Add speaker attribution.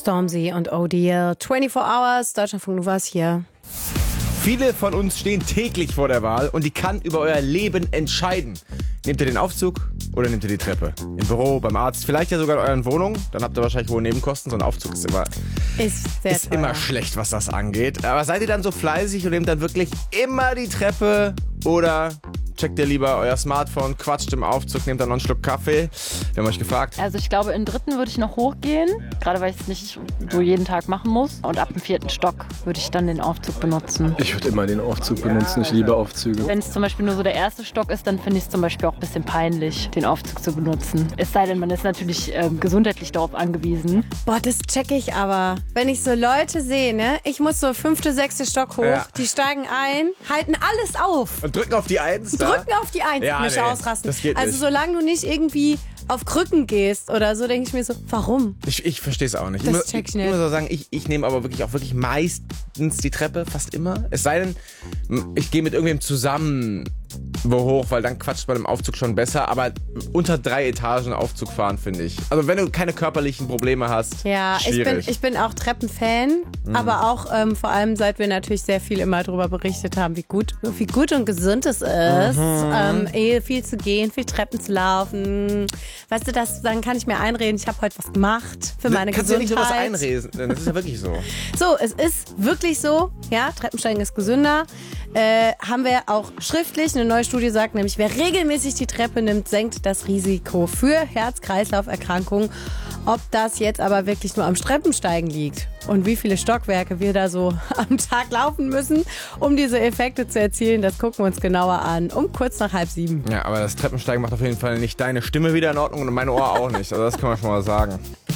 Speaker 1: Stormzy und ODL. 24 Hours, Deutschlandfunk Nova ist hier.
Speaker 2: Viele von uns stehen täglich vor der Wahl und die kann über euer Leben entscheiden. Nehmt ihr den Aufzug oder nehmt ihr die Treppe? Im Büro, beim Arzt, vielleicht ja sogar in euren Wohnungen. Dann habt ihr wahrscheinlich hohe Nebenkosten. So ein Aufzug ist immer schlecht, was das angeht. Aber seid ihr dann so fleißig und nehmt dann wirklich immer die Treppe oder checkt ihr lieber euer Smartphone, quatscht im Aufzug, nehmt dann noch einen Schluck Kaffee? Wir haben euch gefragt.
Speaker 3: Also ich glaube, im 3. würde ich noch hochgehen, gerade weil ich es nicht so jeden Tag machen muss. Und ab dem 4. Stock würde ich dann den Aufzug benutzen.
Speaker 4: Ich würde immer den Aufzug benutzen, ich liebe Aufzüge.
Speaker 3: Wenn es zum Beispiel nur so der 1. Stock ist, dann finde ich es zum Beispiel auch ein bisschen peinlich, den Aufzug zu benutzen. Es sei denn, man ist natürlich gesundheitlich darauf angewiesen.
Speaker 1: Boah, das checke ich aber. Wenn ich so Leute sehe, ne? Ich muss so 5., 6. Stock hoch, ja. Die steigen ein, halten alles auf.
Speaker 2: Und drücken auf die 1.
Speaker 1: Drücken auf die 1,
Speaker 2: ja,
Speaker 1: mich ausrasten.
Speaker 2: Das geht
Speaker 1: also
Speaker 2: nicht.
Speaker 1: Solange du nicht irgendwie auf Krücken gehst oder so, denke ich mir so, warum?
Speaker 2: Ich verstehe es auch nicht.
Speaker 1: Das check ich nicht.
Speaker 2: Ich muss auch sagen, ich nehme aber wirklich meistens die Treppe, fast immer. Es sei denn, ich gehe mit irgendwem zusammen hoch, weil dann quatscht man im Aufzug schon besser. Aber unter 3 Etagen Aufzug fahren, finde ich. Also wenn du keine körperlichen Probleme hast,
Speaker 1: ja,
Speaker 2: schwierig.
Speaker 1: Ich bin auch Treppenfan, aber auch vor allem, seit wir natürlich sehr viel immer darüber berichtet haben, wie gut und gesund es ist, viel zu gehen, viel Treppen zu laufen. Weißt du, dann kann ich mir einreden, ich habe heute was gemacht für meine
Speaker 2: Gesundheit. Kannst du ja nicht sowas einreden, das ist ja wirklich so.
Speaker 1: So, es ist wirklich so, ja, Treppensteigen ist gesünder. Haben wir auch schriftlich, eine neue Studie sagt nämlich, wer regelmäßig die Treppe nimmt, senkt das Risiko für Herz-Kreislauf-Erkrankungen. Ob das jetzt aber wirklich nur am Treppensteigen liegt und wie viele Stockwerke wir da so am Tag laufen müssen, um diese Effekte zu erzielen, das gucken wir uns genauer an, um kurz nach 6:30.
Speaker 2: Ja, aber das Treppensteigen macht auf jeden Fall nicht deine Stimme wieder in Ordnung und meine Ohr auch nicht. Also das kann man schon mal sagen.